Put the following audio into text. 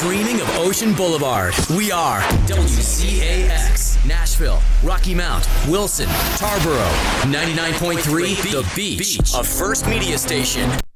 streaming of Ocean Boulevard. We are WCAX, Nashville, Rocky Mount, Wilson, Tarboro, 99.3 The Beach, a First Media station.